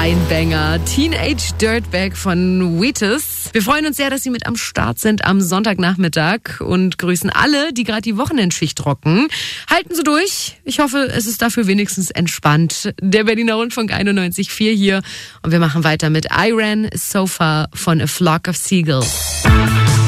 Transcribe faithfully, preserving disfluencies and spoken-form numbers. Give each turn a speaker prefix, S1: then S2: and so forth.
S1: ein Banger. Teenage Dirtbag von Wheatus. Wir freuen uns sehr, dass Sie mit am Start sind am Sonntagnachmittag und grüßen alle, die gerade die Wochenendschicht rocken. Halten Sie durch. Ich hoffe, es ist dafür wenigstens entspannt. Der Berliner Rundfunk einundneunzig Komma vier hier und wir machen weiter mit I Ran So Far von A Flock of Seagulls.